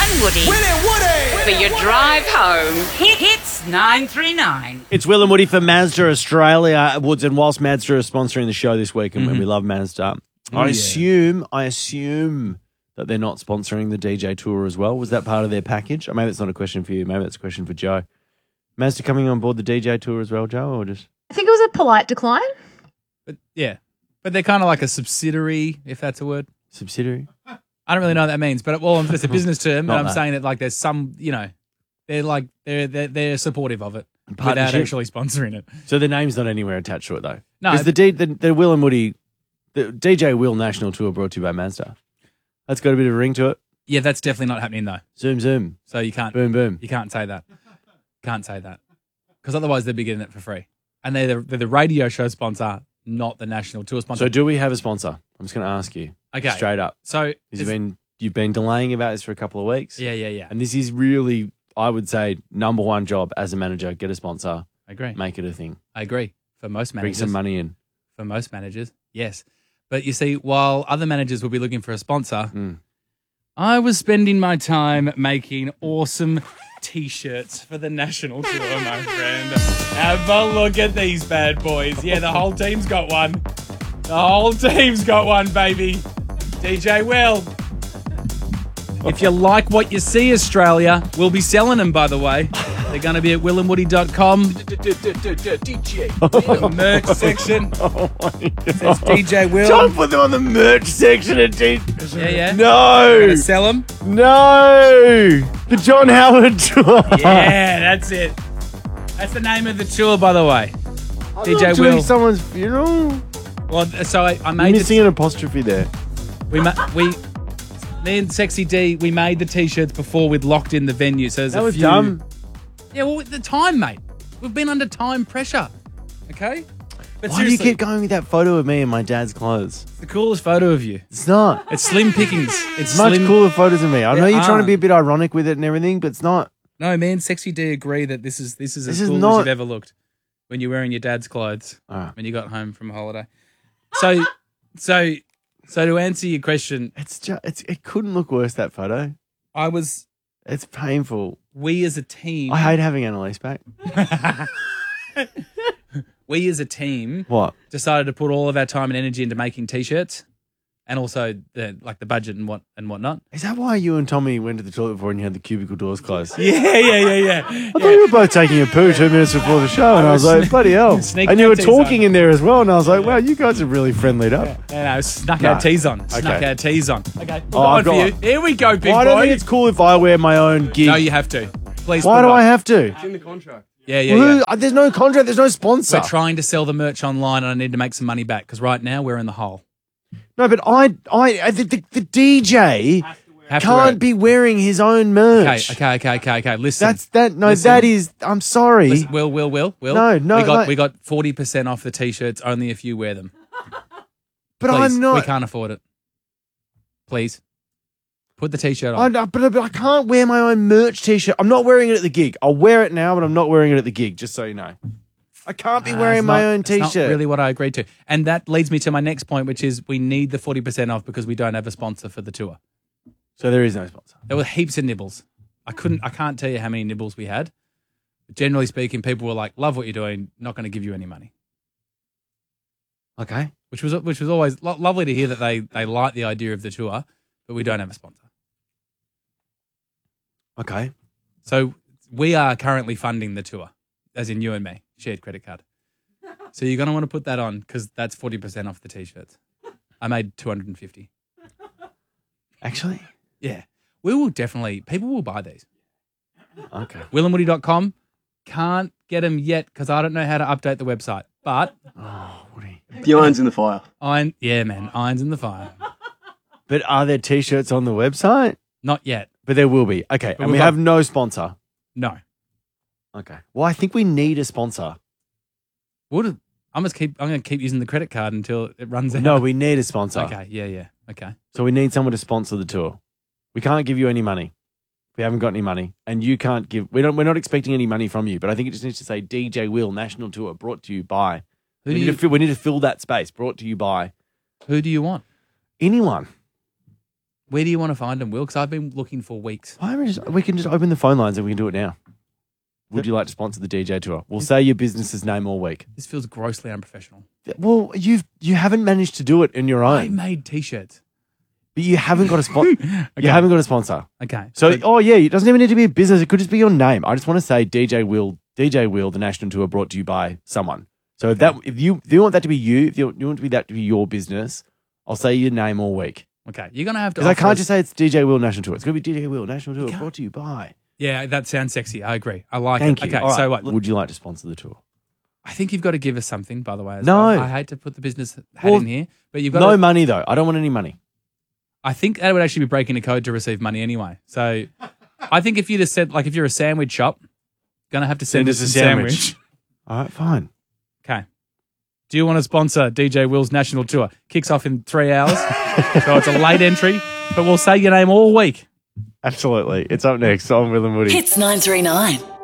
and Woody. For your drive home. Hits 939. It's Will and Woody for Mazda Australia. Woods, and whilst Mazda are sponsoring the show this week, and we love Mazda, I assume that they're not sponsoring the DJ Tour as well. Was that part of their package? Or maybe it's not a question for you. Maybe it's a question for Joe. Mazda coming on board the DJ Tour as well, Joe, or just... I think it was a polite decline. But they're kind of like a subsidiary, if that's a word. Subsidiary? I don't really know what that means, but it's a business term, and I'm that. saying that like there's some, they're supportive of it without Partnership? actually sponsoring it. So the name's not anywhere attached to it, though. No, Is the Will and Woody, the DJ Will National Tour brought to you by Mazda. That's got a bit of a ring to it. Yeah, that's definitely not happening though. Zoom, zoom. So you can't, Boom, boom. you can't say that. Can't say that because otherwise they'd be getting it for free, and they're the radio show sponsor, not the national tour sponsor. So do we have a sponsor? I'm just going to ask you. Okay. Straight up. So You've been delaying about this for a couple of weeks. Yeah. And this is really, I would say, number one job as a manager. Get a sponsor. I agree. Make it a thing. I agree. For most Bring managers, some money in. For most managers, yes. But you see, while other managers will be looking for a sponsor, I was spending my time making awesome T-shirts for the national tour, my friend. Have a look at these bad boys. Yeah, the whole team's got one. The whole team's got one, baby. DJ Will. If you like what you see, Australia, we'll be selling them, by the way. They're going to be at willandwoody.com. The merch section. It says DJ Will. Don't put them on the merch section at DJ. Yeah. No. Gonna sell them. No. The John Howard tour. Yeah, that's it. That's the name of the tour, by the way. I'm DJ not doing Will. someone's funeral. Well, so I You're made missing an apostrophe there. me and Sexy D, we made the T-shirts before we'd locked in the venue. So there's That a was few. dumb. Yeah, well, the time, mate. We've been under time pressure. Okay? But Why do you seriously, keep going with that photo of me in my dad's clothes? it's the coolest photo of you. It's not. It's slim pickings. It's Much slim. cooler photos of me. I know There you're trying to are. be a bit ironic with it and everything, but it's not. No, me and Sexy D agree that this is as is cool as not- you've ever looked when you're wearing your dad's clothes All right. when you got home from a holiday. So to answer your question, It couldn't look worse, that photo. It's painful. we as a team, I hate having Annalise back. we as a team What? decided to put all of our time and energy into making T-shirts, and also the budget and whatnot. Is that why you and Tommy went to the toilet before and you had the cubicle doors closed? Yeah. I thought you were both taking a poo 2 minutes before the show, and I was like, bloody hell. Sneaking And you our were teas talking on. in there as well, and I was like, wow, you guys are really friendlied up. And snuck No. our teas on. Snuck Okay. our teas on. Okay, Oh, one I've for got you. one. Here we go, big Well, I boy. don't think it's cool if I wear my own gig. No, you have to. Please. Why put do it I on. have to? Yeah. Who- There's no contract, there's no sponsor. We're trying to sell the merch online, and I need to make some money back because right now we're in the hole. No, but the DJ Have to wear can't it. be wearing his own merch. Okay. Listen. Listen. Listen. I'm sorry. Listen, Will. No, We got 40% off the T-shirts only if you wear them. But Please, I'm not. We can't afford it. Please. Put the T-shirt on. But I can't wear my own merch T-shirt. I'm not wearing it at the gig. I'll wear it now, but I'm not wearing it at the gig, just so you know. I can't be wearing It's my not- own T-shirt. It's not really what I agreed to. And that leads me to my next point, which is we need the 40% off because we don't have a sponsor for the tour. So there is no sponsor. There were heaps of nibbles. I can't tell you how many nibbles we had. But generally speaking, people were like, love what you're doing, not going to give you any money. Okay. Which was always lovely to hear that they like the idea of the tour, but we don't have a sponsor. Okay. So we are currently funding the tour, as in you and me, shared credit card. So you're going to want to put that on because that's 40% off the T-shirts. I made $250. Actually? Yeah. We will definitely, people will buy these. Okay. willandwoody.com. Can't get them yet because I don't know how to update the website. But Oh, Woody. The iron's in the fire. irons in the fire. But are there T-shirts on the website? Not yet. But there will be. Okay. And we've we got- have no sponsor. No. Okay. Well, I think we need a sponsor. I'm going to keep using the credit card until it runs out. No, we need a sponsor. Okay. Yeah. Okay. So we need someone to sponsor the tour. We can't give you any money. We haven't got any money, and you can't give. We're not expecting any money from you. But I think it just needs to say DJ Will National Tour brought to you by. Who We do need, we need to fill that space. Brought to you by Who do you want? anyone. Where do you want to find them, Will? Because I've been looking for weeks. We can just open the phone lines and we can do it now. Would you like to sponsor the DJ tour? We'll say your business's name all week. This feels grossly unprofessional. Well, you haven't managed to do it in your I own, made T-shirts. but you haven't got a sponsor. You haven't got a sponsor. Okay. So, it doesn't even need to be a business. It could just be your name. I just want to say DJ Will, the national tour brought to you by someone. So if you want that to be you, if you want that to be your business, I'll say your name all week. Okay. You're going to have to. Because I can't just say it's DJ Will National Tour. It's going to be DJ Will National Tour brought to you by. Yeah, that sounds sexy. I agree. I like Thank it. you. Okay. All right. So what? Would you like to sponsor the tour? I think you've got to give us something, by the way. As No. well. I hate to put the business hat in here, but you've got No to, money though. I don't want any money. I think that would actually be breaking a code to receive money anyway. So I think if you just said, like, if you're a sandwich shop, going to have to send us a sandwich. All right, fine. Okay. Do you want to sponsor DJ Will's national tour? Kicks off in 3 hours. So it's a late entry, but we'll say your name all week. Absolutely. It's up next on Will and Woody. Hits 939.